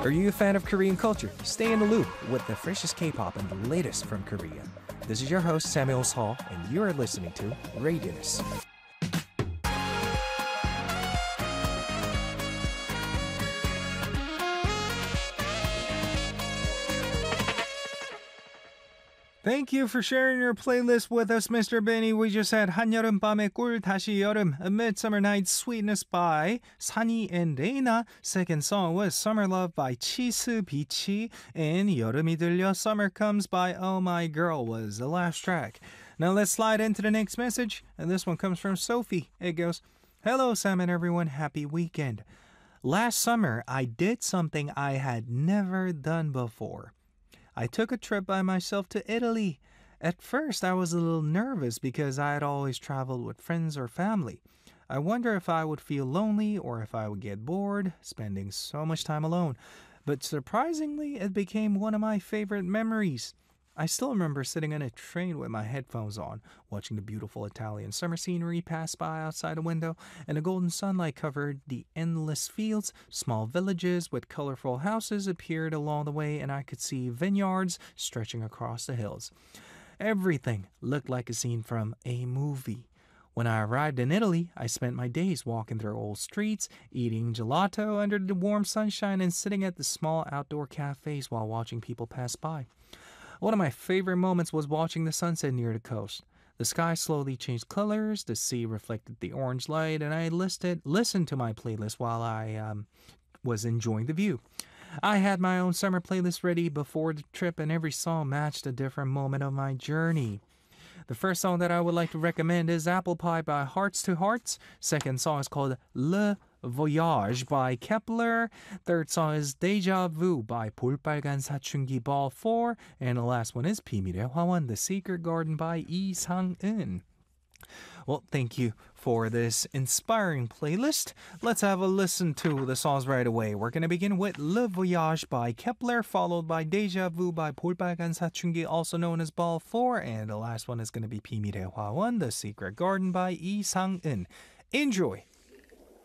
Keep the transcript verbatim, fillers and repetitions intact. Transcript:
Are you a fan of Korean culture? Stay in the loop with the freshest K-pop and the latest from Korea. This is your host, Samuel Hall, and you are listening to Radius. Thank you for sharing your playlist with us, Mister Benny. We just had 한여름 밤의 꿀, 다시 여름, A Midsummer Night's Sweetness by Sunny and Reina. Second song was Summer Love by Chisu Bichi. And 여름이 들려, Summer Comes by Oh My Girl was the last track. Now let's slide into the next message. And this one comes from Sophie. It goes, Hello, Sam and everyone. Happy weekend. Last summer, I did something I had never done before. I took a trip by myself to Italy. At first, I was a little nervous because I had always traveled with friends or family. I wonder if I would feel lonely or if I would get bored spending so much time alone. But surprisingly, it became one of my favorite memories. I still remember sitting on a train with my headphones on, watching the beautiful Italian summer scenery pass by outside the window, and the golden sunlight covered the endless fields. Small villages with colorful houses appeared along the way, and I could see vineyards stretching across the hills. Everything looked like a scene from a movie. When I arrived in Italy, I spent my days walking through old streets, eating gelato under the warm sunshine, and sitting at the small outdoor cafes while watching people pass by. One of my favorite moments was watching the sunset near the coast. The sky slowly changed colors, the sea reflected the orange light, and I listed, listened to my playlist while I um, was enjoying the view. I had my own summer playlist ready before the trip, and every song matched a different moment of my journey. The first song that I would like to recommend is Apple Pie by Hearts to Hearts. Second song is called Le Voyage by Kepler. Third song is Deja Vu by 볼빨간 사춘기 Ball four. And the last one is 비밀의 화원, The Secret Garden by Lee Sang-eun. Well, thank you for this inspiring playlist. Let's have a listen to the songs right away. We're going to begin with Le Voyage by Kepler, followed by Deja Vu by 볼빨간 사춘기, also known as Ball four. And the last one is going to be 비밀의 화원, The Secret Garden by Lee Sang-eun. Enjoy!